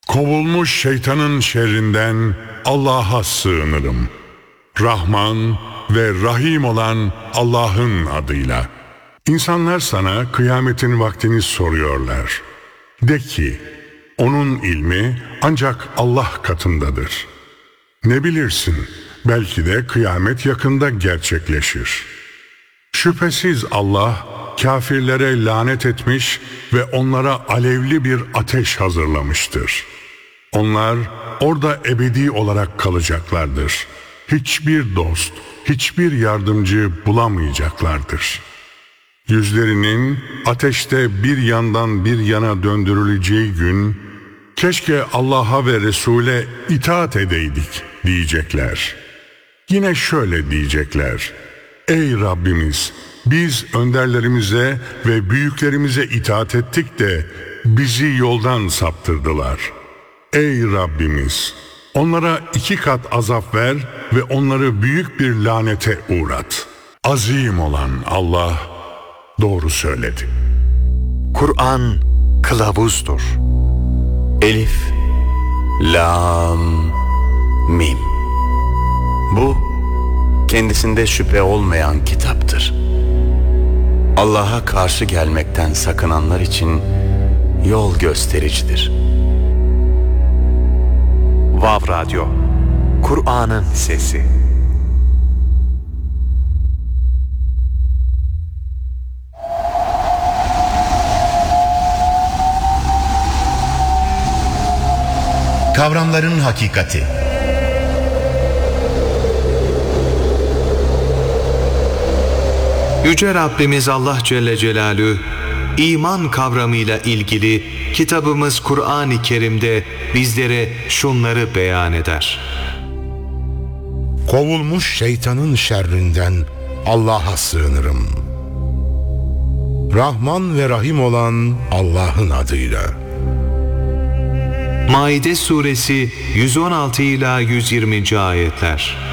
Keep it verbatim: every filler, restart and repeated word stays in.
Kovulmuş şeytanın şerrinden Allah'a sığınırım. Rahman ve Rahim olan Allah'ın adıyla. İnsanlar sana kıyametin vaktini soruyorlar. De ki, onun ilmi ancak Allah katındadır. Ne bilirsin, belki de kıyamet yakında gerçekleşir. Şüphesiz Allah, kafirlere lanet etmiş ve onlara alevli bir ateş hazırlamıştır. Onlar orada ebedi olarak kalacaklardır. Hiçbir dost, hiçbir yardımcı bulamayacaklardır. Yüzlerinin ateşte bir yandan bir yana döndürüleceği gün, keşke Allah'a ve Resul'e itaat edeydik diyecekler. Yine şöyle diyecekler: Ey Rabbimiz, biz önderlerimize ve büyüklerimize itaat ettik de bizi yoldan saptırdılar. Ey Rabbimiz, onlara iki kat azap ver ve onları büyük bir lanete uğrat. Azim olan Allah doğru söyledi. Kur'an kılavuzdur. Elif, Lam, Mim. Bu, kendisinde şüphe olmayan kitaptır. Allah'a karşı gelmekten sakınanlar için yol göstericidir. Vav Radyo, Kur'an'ın sesi. Kavramların hakikati. Yüce Rabbimiz Allah Celle Celaluhu, iman kavramıyla ilgili kitabımız Kur'an-ı Kerim'de bizlere şunları beyan eder. Kovulmuş şeytanın şerrinden Allah'a sığınırım. Rahman ve Rahim olan Allah'ın adıyla. Maide suresi yüz on altı ila yüz yirminci ayetler.